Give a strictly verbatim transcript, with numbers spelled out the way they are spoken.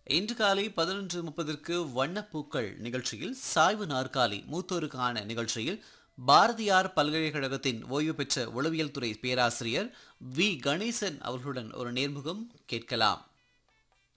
இன்று காலை பதினொன்று முப்பதற்கு வண்ணப்பூக்கள் நிகழ்ச்சியில் சாய்வு நாற்காலி மூத்தோருக்கான நிகழ்ச்சியில் பாரதியார் பல்கலைக்கழகத்தின் ஓய்வு பெற்ற உளவியல் துறை பேராசிரியர் வி கணேசன் அவர்களுடன் ஒரு நேர்முகம் கேட்கலாம்.